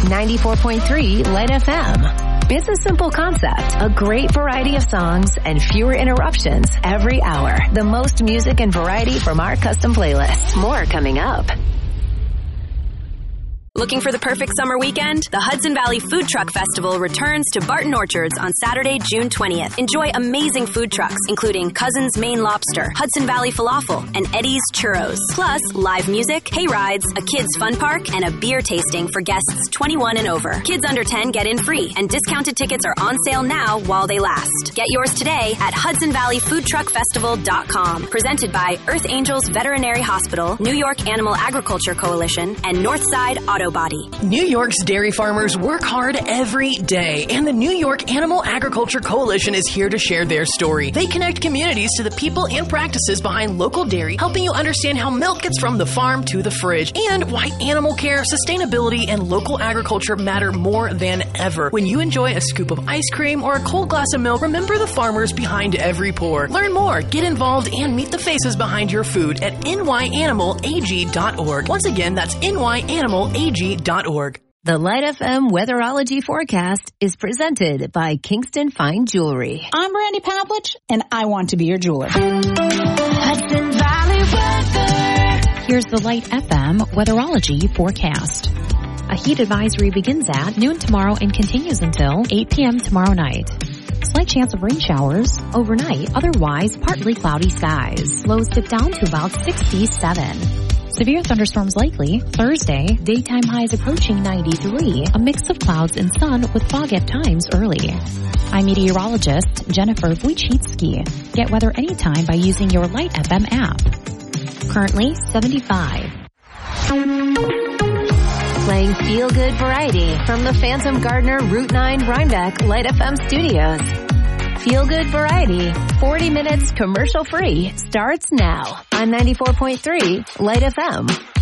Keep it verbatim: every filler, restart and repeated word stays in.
ninety-four point three Light F M. It's a simple concept, a great variety of songs, and fewer interruptions every hour. The most music and variety from our custom playlists. More coming up. Looking for the perfect summer weekend? The Hudson Valley Food Truck Festival returns to Barton Orchards on Saturday, June twentieth. Enjoy amazing food trucks, including Cousin's Maine Lobster, Hudson Valley Falafel, and Eddie's Churros. Plus, live music, hay rides, a kids' fun park, and a beer tasting for guests twenty-one and over. Kids under ten get in free, and discounted tickets are on sale now while they last. Get yours today at hudson valley food truck festival dot com. Presented by Earth Angels Veterinary Hospital, New York Animal Agriculture Coalition, and Northside Auto Body. New York's dairy farmers work hard every day, and the New York Animal Agriculture Coalition is here to share their story. They connect communities to the people and practices behind local dairy, helping you understand how milk gets from the farm to the fridge, and why animal care, sustainability, and local agriculture matter more than ever. When you enjoy a scoop of ice cream or a cold glass of milk, remember the farmers behind every pour. Learn more, get involved, and meet the faces behind your food at N Y animal A G dot org. Once again, that's N Y animal A G dot org. The Light F M Weatherology Forecast is presented by Kingston Fine Jewelry. I'm Randy Pavlich, and I want to be your jeweler. Hudson Valley Weather. Here's the Light F M Weatherology Forecast. A heat advisory begins at noon tomorrow and continues until eight p.m. tomorrow night. Slight chance of rain showers overnight, otherwise partly cloudy skies. Lows dip down to about sixty-seven. Severe thunderstorms likely Thursday, daytime highs approaching ninety-three, a mix of clouds and sun with fog at times early. I'm meteorologist Jennifer Wojcicki. Get weather anytime by using your Light F M app. Currently seventy-five. Playing feel-good variety from the Phantom Gardener Route nine Rhinebeck Light F M studios. Feel-good variety, forty minutes commercial-free, starts now on ninety-four point three Light F M.